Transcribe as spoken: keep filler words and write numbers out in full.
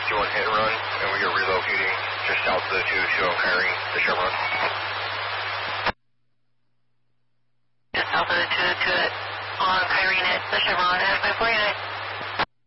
doing hit and run, and we are relocating just south of the two, showing Kyrene, the Chevron. Just south of the two, to it, on Kyrene at the Chevron, at five forty-nine.